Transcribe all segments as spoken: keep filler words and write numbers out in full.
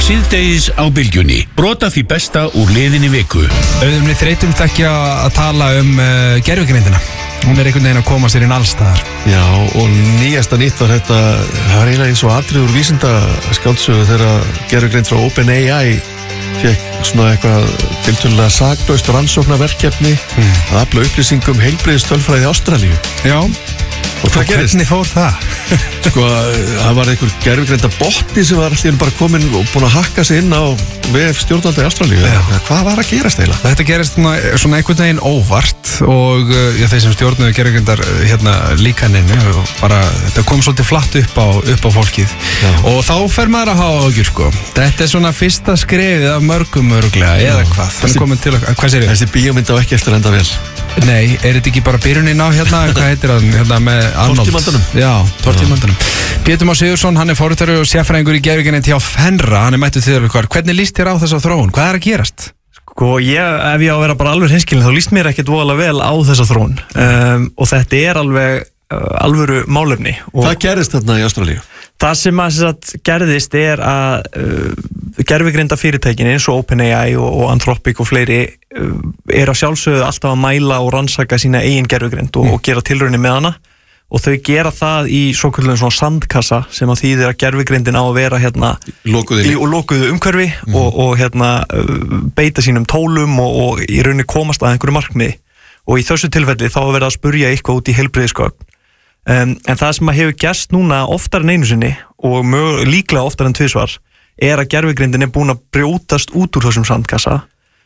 síðdegis á Bylgjunni. Brota því besta úr liðinni viku. Auðvitað við þreytum ekki að tala um uh, gervigreindina. Hún er einhvern veginn að koma sér inn allstaðar. Já, og nýjasta nýtt var þetta, það var eiginlega eins og atriði úr vísinda skáldsögu þegar gervigreind frá OpenAI fekk svona eitthvað tiltölulega saklaust rannsóknarverkefni mm. að afla upplýsingum heilbrigðistölfræði í Ástralíu. Já. Og hvað gerist? Hvernig fór það? Sko, það var einhver gervigreinda botti sem var allir bara komin og búin að hakka sig inn á vef stjórnvalda í Ástralíu. Hvað var að gerast eiginlega? Þetta gerist svona, svona einhvern veginn óvart og já, þeir sem stjórnuðu gervigreindar hérna líkaninu og bara, þetta kom svolítið flatt upp á, upp á fólkið. Já. Og þá fer maður að hafa ágjur, sko. Þetta er svona fyrsta skrefið af mörgum örglega, eða hvað? Þessi, til, hvað sér ég? Þessi bíómynd á ekki eftir enda vel. Nei, er þetta ekki bara byrjunin á hérna, hvað heitir það, hérna með Arnold? Tortímandanum. Já, Tortímandanum. Pétur Már Sigurðsson, hann er forritari og sérfræðingur í gervigreind hjá Fenra, hann er mættur til þér. Hvernig líst þér á þessa þróun? Hvað er að gerast? Sko, ég, ef ég á að vera bara alveg hinskilin, þá líst mér ekkert voðalega vel á þessa þróun um, og þetta er alveg uh, alvöru málefni. Hvað gerist þarna í Ástralíu? Það sem að sagt, gerðist er að uh, gervigreinda fyrirtækin eins og OpenAI og, og Anthropic og fleiri uh, er að sjálfsögðu alltaf að mæla og rannsaka sína eigin gervigreind og, mm. og gera tilraunir með hana og þau gera það í svokallaðum svona sandkassa sem að þýðir að gervigreindin á að vera hérna í og lokuðu umhverfi mm. og, og hérna uh, beita sínum tólum og, og í rauninni komast að einhverju markmiði og í þessu tilfelli þá að vera að spurja eitthvað út í heilbrigðisgögn. Um, en það sem að hefur gerst núna oftar en einu sinni og mög, líklega oftar en tvisvar er að gervigreindin er búin að brjótast út úr þessum sandkassa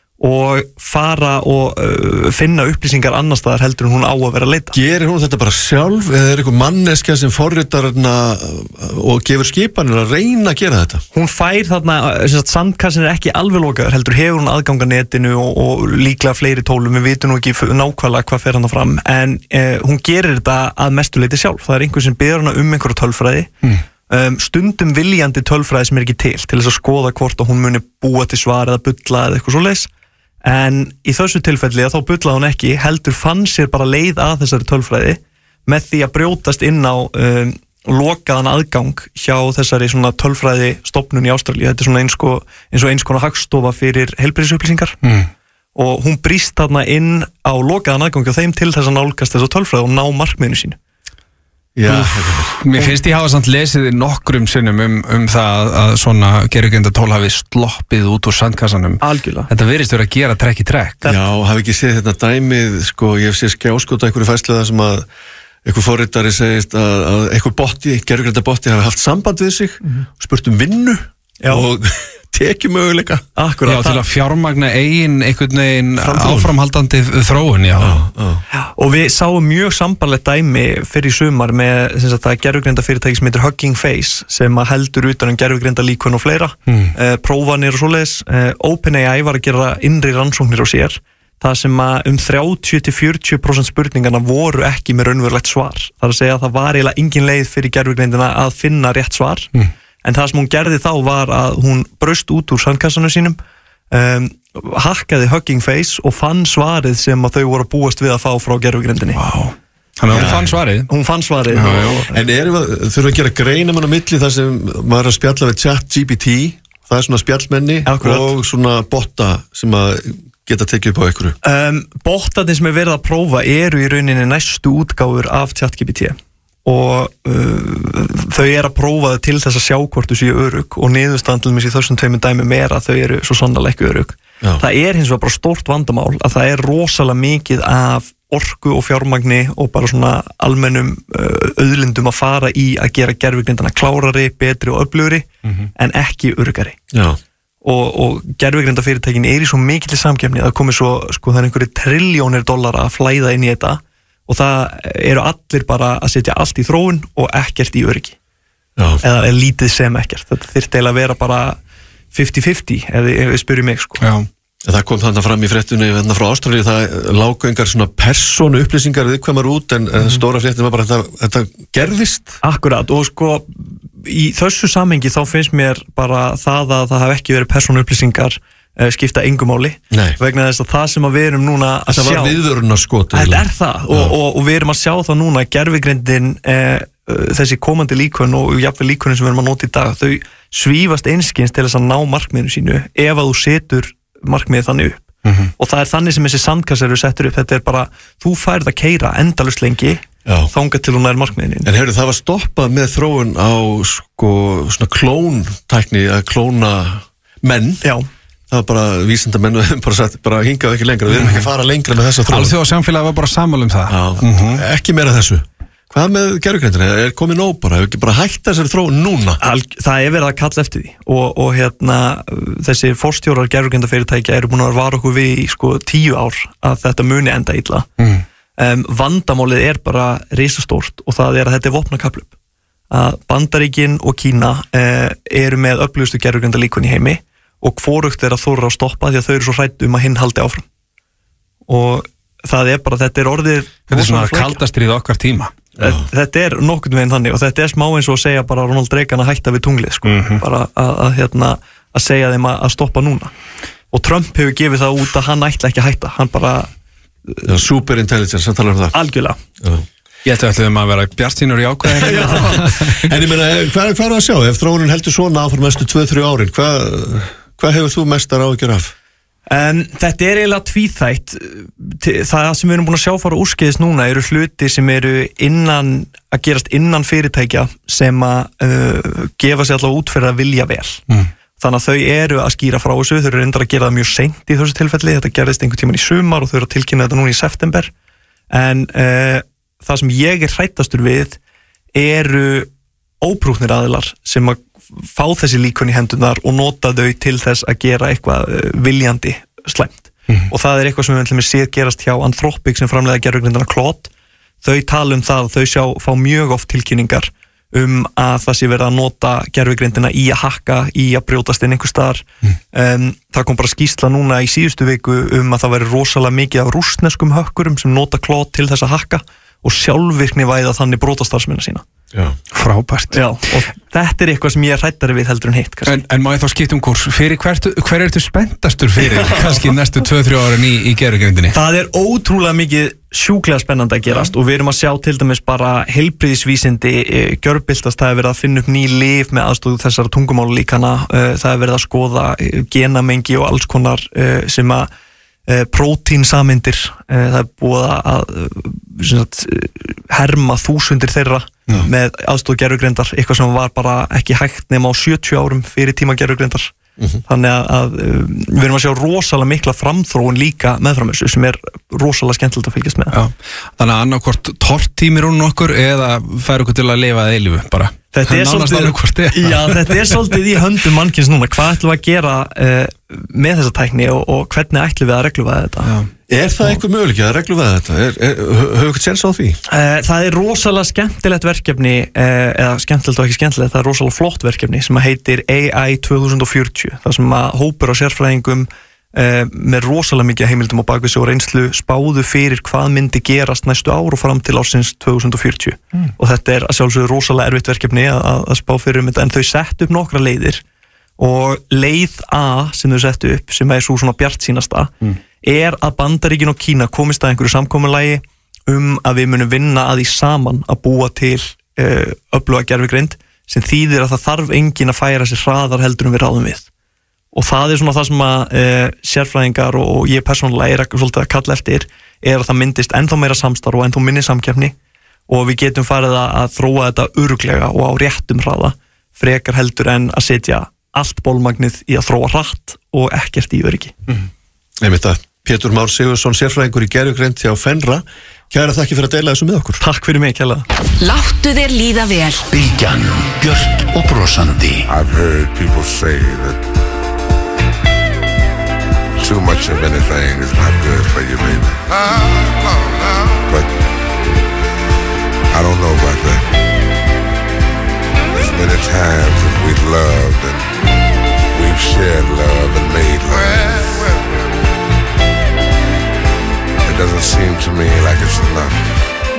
og fara og uh, finna upplýsingar annar staðar heldur en hún á að vera að leita. Gerir hún þetta bara sjálf eða er einhver manneskja sem forritar hana og gefur skipanir að reyna að gera þetta? Hún fær þarna, sagt, sandkassin er ekki alveg lokaður heldur hefur hún aðgang að netinu og, og líklega fleiri tólum, við vitum nú ekki nákvæmlega hvað fer hann fram en uh, hún gerir þetta að mestu leyti sjálf. Það er einhver sem biður hana um einhverju tölfræði mm. um, stundum viljandi tölfræði sem er ekki til til þess að skoða hvort að hún muni búa til svar eða bulla eða eitthvað svoleiðis. En í þessu tilfelli að þá bullaði hún ekki, heldur fann sér bara leið að þessari tölfræði með því að brjótast inn á um, lokaðan aðgang hjá þessari svona tölfræði stofnun í Ástralíu. Þetta er svona eins og eins, eins konar hagstofa fyrir heilbrigðisupplýsingar mm. og hún brýst þarna inn á lokaðan aðgang hjá þeim til þess að nálgast þessa tölfræði og ná markmiðinu sínu. Já, Úf, mér finnst ég hafa samt lesið nokkrum sinnum um, um það að svona gervigreinda tól hafi sloppið út úr sandkassanum. Algjörlega. Þetta virðist verið að gera trekk í trekk. Já, hafi ekki séð þetta dæmið, sko, ég hef séð skjáskota einhverju færslu það sem að einhver forritari segist að, að einhver botti, gervigreinda botti hafi haft samband við sig mm-hmm. og spurt um vinnu Já. og tekið möguleika. Akkurat. Já, til að fjármagna eigin einhvern veginn áframhaldandi þróun, já. Já, já. Og við sáum mjög sambarlegt dæmi fyrir sumar með sagt, það gervigreinda fyrirtæki sem heitir Hugging Face sem að heldur utan um gervigreinda líkun og fleira, mm. uh, prófanir og svoleiðis. Uh, OpenAI var að gera innri rannsóknir á sér, það sem að um þrjátíu til fjörutíu prósent spurningarna voru ekki með raunverulegt svar. Það er að segja að það var eiginlega engin leið fyrir gervigreindina að finna rétt svar. Mm. En það sem hún gerði þá var að hún braust út úr sandkassanum sínum, um, hakkaði Hugging Face og fann svarið sem að þau voru að búast við að fá frá gervigreindinni. Wow. Þannig að hún fann svarið? Hún fann svarið. Já, já. En erum við, þurfum við að gera greina mann á milli þar sem maður er að spjalla við ChatGPT, það er svona spjallmenni Akkurat. Og svona botta sem að geta tekið upp á einhverju. Um, Bottarnir sem er verið að prófa eru í rauninni næstu útgáfur af ChatGPT. Og uh, þau er að prófa það til þess að sjá hvort þú séu örugg og niðurstandlumis í þessum tveimur dæmum er að þau eru svo sannarlega ekki örugg. Já. Það er hins vegar bara stórt vandamál að það er rosalega mikið af orku og fjármagni og bara svona almennum uh, auðlindum að fara í að gera gervigrindana klárari, betri og öflugri mm-hmm. en ekki öruggari. Já. Og, og gervigrindafyrirtækin er í svo mikilli samkeppni að það komið svo, sko það er einhverju trilljónir dollara að flæða inn í þetta og það eru allir bara að setja allt í þróun og ekkert í öryggi. Já. Eða lítið sem ekkert. Þetta þyrfti eiginlega að vera bara fimmtíu fimmtíu ef við spyrjum mig, sko. Já. Það kom þannig fram í fréttunni frá Ástralíu, það lágu engar svona persónu upplýsingar viðkvæmar út en mm. stóra fréttin var bara að þetta, þetta gerðist. Akkurat og sko í þessu samhengi þá finnst mér bara það að það hafi ekki verið persónu upplýsingar skipta engu máli vegna þess að það sem að við erum núna að það sjá var viðvörunarskot þetta er það og, og, og við erum að sjá það núna gervigreindin eh, þessi komandi líkun og jafnvel líkunin sem við erum að nota í dag þau svífast einskins til þess að ná markmiðinu sínu ef að þú setur markmiðið þannig upp mm-hmm. og það er þannig sem þessi sandkassar eru settur upp, þetta er bara, þú færð að keyra endalaust lengi þangað til hún er markmiðinu. En hefur það var stoppað með þróun á sko svona klóntækni að klóna menn? Já. Það var bara vísindamenn og bara sagt, bara hingað ekki lengra, við erum ekki að fara lengra með þessa þróun. Alþjóða samfélagi var bara sammála um það. Já, mm-hmm. Ekki meira þessu. Hvað með gervigreindina? Er komið nóg bara? Hefur ekki bara hægt þessari þróun núna? Alg, það er verið að kalla eftir því og, og hérna þessi forstjórar gervigrindafyrirtækja eru búin að vara okkur við í sko tíu ár að þetta muni enda illa. Mm. Um, vandamálið er bara risastórt og það er að þetta er vopnakapphlaup. Að Bandaríkin og Kína uh, eru með öflugustu gervigrindalíkun í heimi og hvorugt er að þóra að stoppa því að þau eru svo hrædd um að hinn haldi áfram. Og það er bara, þetta er orðið þetta er svona kaldastrið okkar tíma. Þetta er nokkurn veginn þannig og þetta er smá eins og að segja bara Ronald Reagan að hætta við tunglið sko. Mm-hmm. bara að, að, hérna, að segja þeim að, að stoppa núna og Trump hefur gefið það út að hann ætla ekki að hætta hann bara ja, superintelligence, það talar um það algjörlega ja. Ég ætla ætlaðum að vera bjartsýnur í ákvæðin En ég meina, hvað, hvað er að sjá ef þróunin heldur svona áfram næstu tvö til þrjú árin hvað, hvað hefur þú mestar áhyggjur af? Um, þetta er eiginlega tvíþætt það sem við erum búin að sjá fara úrskeiðis núna eru hluti sem eru innan að gerast innan fyrirtækja sem að uh, gefa sér allavega út fyrir að vilja vel mm. þannig að þau eru að skýra frá þessu þau eru reyndar að gera það mjög seint í þessu tilfelli þetta gerðist einhvern tímann í sumar og þau eru að tilkynna þetta núna í september en uh, það sem ég er hrættastur við eru óprúknir aðilar sem að fá þessi líkun í hendunar og nota þau til þess að gera eitthvað viljandi slæmt mm. og það er eitthvað sem við ætlum að séð gerast hjá Anthropic sem framleiða gervigrindina Claude þau tala um það, þau sjá, fá mjög oft tilkynningar um að það sé verið að nota gervigrindina í að hakka, í að brjótast inn einhver staðar mm. um, það kom bara skýrsla núna í síðustu viku um að það veri rosalega mikið af rússneskum hökkurum sem nota Claude til þess að hakka og sjálfvirkni væða þannig brotastarfsmennar sína Já. Frábært Já, og þetta er eitthvað sem ég er hræddari við heldur en hitt en, en má ég þá skipta um kurs fyrir hvert, hver ertu spenntastur fyrir kannski næstu tvö til þrjú árin í, í gervigrindinni? Það er ótrúlega mikið sjúklega spennandi að gerast og við erum að sjá til dæmis bara heilbrigðisvísindi e, gjörbyltast, það er verið að finna upp ný lyf með aðstöðu þessara tungumálulíkana e, það er verið að skoða e, genamengi og alls konar e, sem að e, prótínsameindir e, það er búið að sagt, herma þúsundir þeirra Já. Með aðstóð gervigrindar, eitthvað sem var bara ekki hægt nema á sjötíu árum fyrir tíma gervigrindar mm-hmm. þannig að, að við erum að sjá rosalega mikla framþróun líka meðfram þessu sem er rosalega skemmtilegt að fylgjast með Já. Þannig að annarkvort tortímir hún okkur eða fær okkur til að lifa að eilifu bara Þetta er, svolítið, já, þetta er svolítið í höndum mannkins núna hvað ætlum við að gera uh, með þessa tækni og, og hvernig ætlum við að regluvæða þetta já. Er það einhver möguleiki að regluvæða þetta? Er, er, höfum við eitthvað séns á því? Uh, það er rosalega skemmtilegt verkefni uh, eða skemmtilegt og ekki skemmtilegt það er rosalega flott verkefni sem heitir A I tvö þúsund fjörutíu það sem að hópur á sérfræðingum Uh, með rosalega mikið heimildum á bakvið sig og reynslu spáðu fyrir hvað myndi gerast næstu ár og fram til ársins tvö þúsund fjörutíu mm. og þetta er að sjálfsögðu rosalega erfitt verkefni að, að spá fyrir um þetta en þau sett upp nokkra leiðir og leið A sem þau sett upp sem er svo svona bjartsýnasta mm. er að Bandaríkin og Kína komist að einhverju samkomulagi um að við munum vinna að því saman að búa til uh, öfluga gervigreind sem þýðir að það þarf engin að færa sér hraðar heldur en við ráðum við og það er svona það sem að e, sérfræðingar og, og ég persónulega er að, svolítið að kalla eftir er að það myndist ennþá meira samstarf og ennþá minni samkeppni og við getum farið að, að þróa þetta örugglega og á réttum hraða frekar heldur en að setja allt bólmagnið í að þróa hratt og ekkert í öryggi. Mm. Einmitt að Pétur Már Sigurðsson sérfræðingur í gervigreind hjá Fenra kæra þakki fyrir að deila þessu með okkur. Takk fyrir mig, kæla. Láttu þér líða vel. Bylgjan, björt og brosandi. I've heard people say that too much of anything is not good for you, baby. But I don't know about that. There's many times that we've loved and we've shared love and made love. It doesn't seem to me